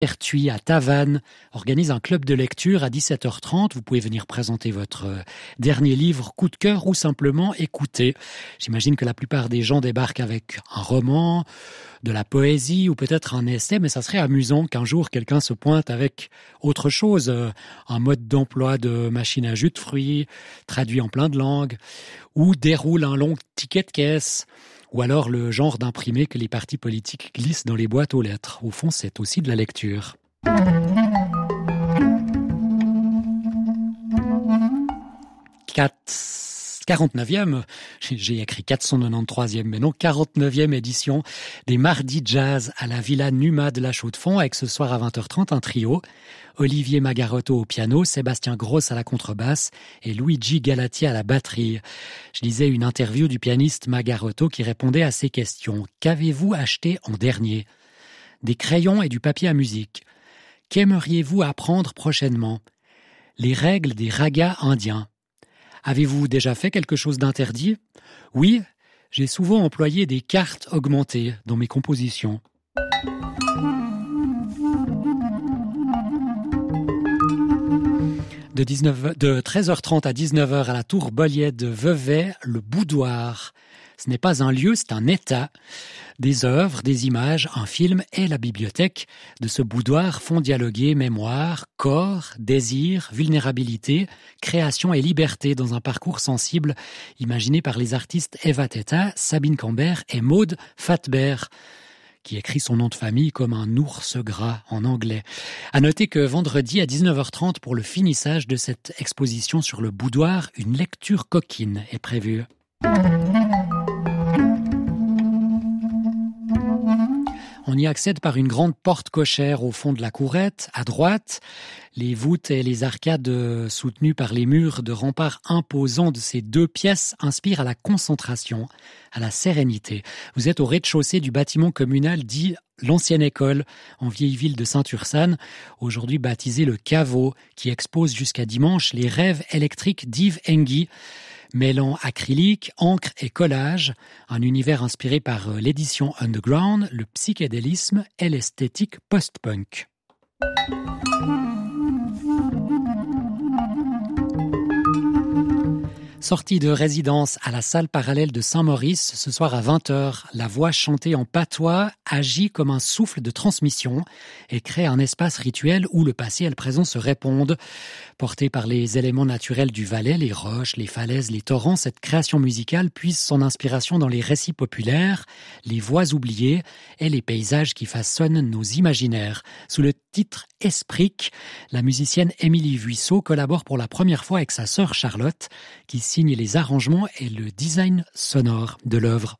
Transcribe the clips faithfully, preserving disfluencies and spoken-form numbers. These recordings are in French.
Pertuis à Tavannes organise un club de lecture à dix-sept heures trente. Vous pouvez venir présenter votre dernier livre coup de cœur ou simplement écouter. J'imagine que la plupart des gens débarquent avec un roman, de la poésie ou peut-être un essai, mais ça serait amusant qu'un jour quelqu'un se pointe avec autre chose, un mode d'emploi de machine à jus de fruits, traduit en plein de langues, ou déroule un long ticket de caisse, ou alors le genre d'imprimé que les partis politiques glissent dans les boîtes aux lettres. Au fond, c'est aussi de la lecture. quarante-neuvième, j'ai écrit quatre cent quatre-vingt-treizième, mais non, quarante-neuvième édition des Mardis Jazz à la Villa Numa de la Chaux-de-Fonds, avec ce soir à vingt heures trente un trio. Olivier Magarotto au piano, Sébastien Gross à la contrebasse et Luigi Galati à la batterie. Je lisais une interview du pianiste Magarotto qui répondait à ces questions. Qu'avez-vous acheté en dernier ? Des crayons et du papier à musique. Qu'aimeriez-vous apprendre prochainement ? Les règles des ragas indiens. Avez-vous déjà fait quelque chose d'interdit ? Oui, j'ai souvent employé des cartes augmentées dans mes compositions. De, dix-neuf, de treize heures trente à dix-neuf heures à la Tour Bolliet de Vevey, le boudoir. Ce n'est pas un lieu, c'est un état. Des œuvres, des images, un film et la bibliothèque de ce boudoir font dialoguer mémoire, corps, désir, vulnérabilité, création et liberté dans un parcours sensible imaginé par les artistes Eva Teta, Sabine Cambert et Maud Fatbert, qui écrit son nom de famille comme un ours gras en anglais. À noter que vendredi à dix-neuf heures trente, pour le finissage de cette exposition sur le boudoir, une lecture coquine est prévue. On y accède par une grande porte cochère au fond de la courette, à droite. Les voûtes et les arcades soutenues par les murs de remparts imposants de ces deux pièces inspirent à la concentration, à la sérénité. Vous êtes au rez-de-chaussée du bâtiment communal dit l'ancienne école, en vieille ville de Saint-Ursanne, aujourd'hui baptisé le Caveau, qui expose jusqu'à dimanche les rêves électriques d'Yves Enguy, mêlant acrylique, encre et collage, un univers inspiré par l'édition underground, le psychédélisme et l'esthétique post-punk. Sortie de résidence à la salle parallèle de Saint-Maurice, ce soir à vingt heures, la voix chantée en patois agit comme un souffle de transmission et crée un espace rituel où le passé et le présent se répondent. Portée par les éléments naturels du Valais, les roches, les falaises, les torrents, cette création musicale puise son inspiration dans les récits populaires, les voix oubliées et les paysages qui façonnent nos imaginaires. Sous le titre Espric, la musicienne Émilie Vuissot collabore pour la première fois avec sa sœur Charlotte, qui signe les arrangements et le design sonore de l'œuvre.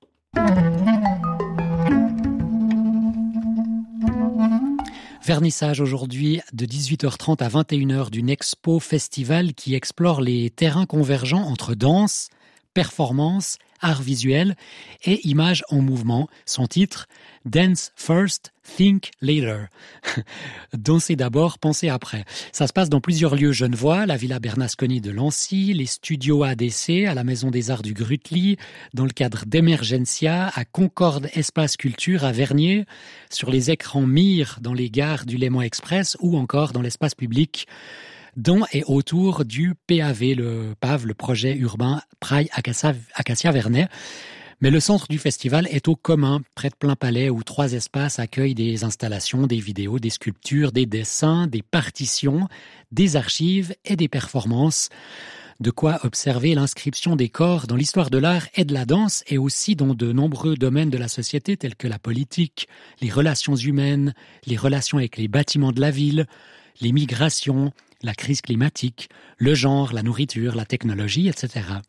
Vernissage aujourd'hui de dix-huit heures trente à vingt et une heures d'une expo festival qui explore les terrains convergents entre danse, performance, art visuel et images en mouvement. Son titre, Dance First, Think Later. Danser d'abord, penser après. Ça se passe dans plusieurs lieux genevois, la Villa Bernasconi de Lancy, les studios A D C à la Maison des Arts du Grutli, dans le cadre d'Emergencia, à Concorde Espace Culture à Vernier, sur les écrans Mire dans les gares du Léman Express ou encore dans l'espace public dans et autour du P A V, le P A V, le projet urbain Praille Acacia Vernet. Mais le centre du festival est au commun, près de Plainpalais, où trois espaces accueillent des installations, des vidéos, des sculptures, des dessins, des partitions, des archives et des performances. De quoi observer l'inscription des corps dans l'histoire de l'art et de la danse, et aussi dans de nombreux domaines de la société tels que la politique, les relations humaines, les relations avec les bâtiments de la ville, les migrations, la crise climatique, le genre, la nourriture, la technologie, et cetera.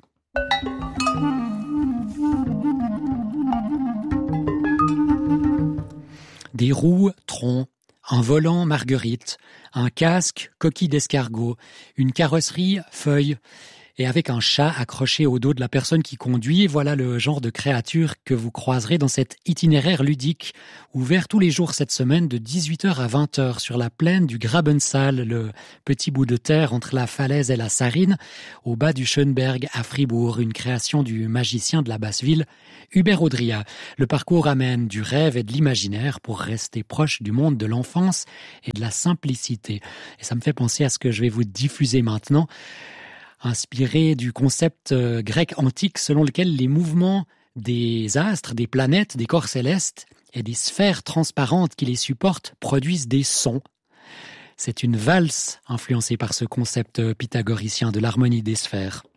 Des roues, troncs, un volant, marguerite, un casque, coquille d'escargot, une carrosserie, feuille, et avec un chat accroché au dos de la personne qui conduit. Voilà le genre de créature que vous croiserez dans cet itinéraire ludique ouvert tous les jours cette semaine de dix-huit heures à vingt heures sur la plaine du Grabensal, le petit bout de terre entre la falaise et la Sarine, au bas du Schönberg à Fribourg, une création du magicien de la Basse-Ville, Hubert Audria. Le parcours amène du rêve et de l'imaginaire pour rester proche du monde de l'enfance et de la simplicité. Et ça me fait penser à ce que je vais vous diffuser maintenant, inspiré du concept grec antique selon lequel les mouvements des astres, des planètes, des corps célestes et des sphères transparentes qui les supportent produisent des sons. C'est une valse influencée par ce concept pythagoricien de l'harmonie des sphères.